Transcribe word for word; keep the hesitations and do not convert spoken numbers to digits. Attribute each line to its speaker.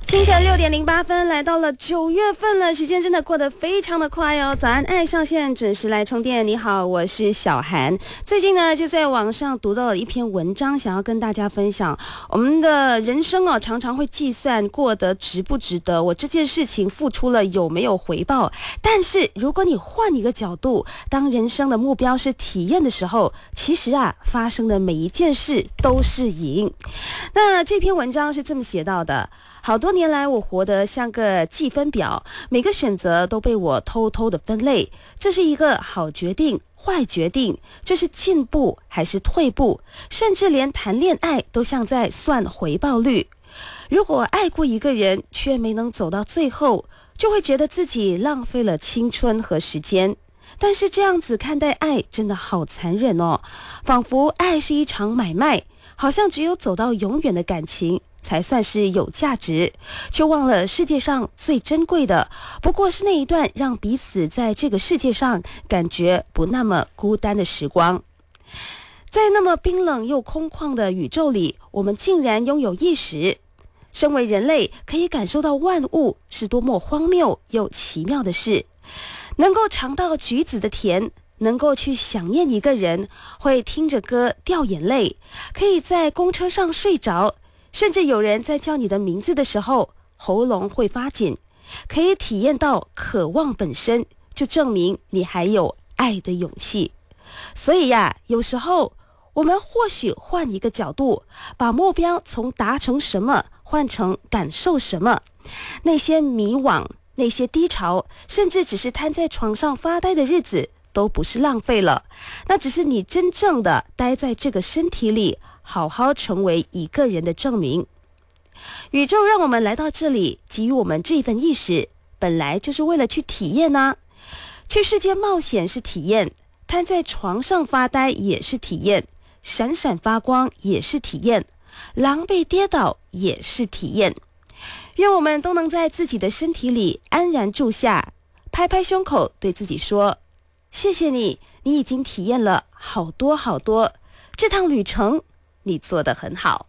Speaker 1: 清晨六点零八分，来到了九月份了，时间真的过得非常的快哦。早安爱上线，准时来充电。你好，我是小涵。最近呢，就在网上读到了一篇文章，想要跟大家分享。我们的人生哦，常常会计算过得值不值得，我这件事情付出了有没有回报。但是如果你换一个角度，当人生的目标是体验的时候，其实啊，发生的每一件事都是赢。那这篇文章是这么写到的。好多年来，我活得像个计分表，每个选择都被我偷偷的分类。这是一个好决定，坏决定，这是进步还是退步？甚至连谈恋爱都像在算回报率。如果爱过一个人，却没能走到最后，就会觉得自己浪费了青春和时间。但是这样子看待爱，真的好残忍哦，仿佛爱是一场买卖，好像只有走到永远的感情才算是有价值，却忘了世界上最珍贵的不过是那一段让彼此在这个世界上感觉不那么孤单的时光。在那么冰冷又空旷的宇宙里，我们竟然拥有意识。身为人类，可以感受到万物是多么荒谬又奇妙的事，能够尝到橘子的甜，能够去想念一个人，会听着歌掉眼泪，可以在公车上睡着，甚至有人在叫你的名字的时候喉咙会发紧，可以体验到渴望本身，就证明你还有爱的勇气。所以呀，有时候我们或许换一个角度，把目标从达成什么换成感受什么，那些迷惘，那些低潮，甚至只是瘫在床上发呆的日子，都不是浪费了，那只是你真正的待在这个身体里，好好成为一个人的证明。宇宙让我们来到这里，给予我们这份意识，本来就是为了去体验啊。去世界冒险是体验，瘫在床上发呆也是体验，闪闪发光也是体验，狼狈跌倒也是体验。愿我们都能在自己的身体里安然住下，拍拍胸口对自己说，谢谢你，你已经体验了好多好多，这趟旅程你做得很好。